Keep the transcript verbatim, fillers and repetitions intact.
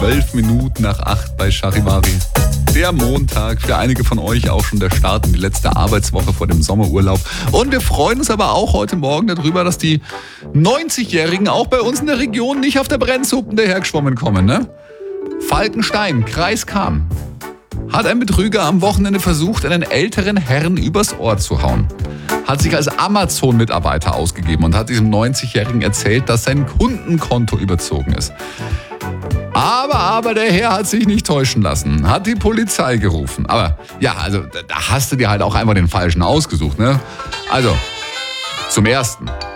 zwölf Minuten nach acht bei Charivari. Der Montag, für einige von euch auch schon der Start in die letzte Arbeitswoche vor dem Sommerurlaub. Und wir freuen uns aber auch heute Morgen darüber, dass die neunzigjährigen auch bei uns in der Region nicht auf der Brennsuppen dahergeschwommen kommen. Ne? Falkenstein, Kreis Cham. Hat ein Betrüger am Wochenende versucht, einen älteren Herrn übers Ohr zu hauen. Hat sich als Amazon-Mitarbeiter ausgegeben und hat diesem neunzigjährigen erzählt, dass sein Kundenkonto überzogen ist. Aber, aber der Herr hat sich nicht täuschen lassen, hat die Polizei gerufen. Aber ja, also da hast du dir halt auch einfach den Falschen ausgesucht, ne? Also, zum Ersten,